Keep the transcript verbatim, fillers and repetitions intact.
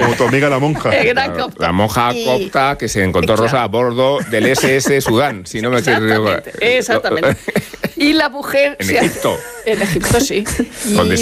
Como tu amiga la monja. Gran Claro, copta. la monja Y- copta que se encontró Claro. Rosa a bordo del ese ese Sudán, si no me equivoco. Exactamente, exactamente. Y la mujer... En se hace- Egipto. En Egipto, sí. Y Donde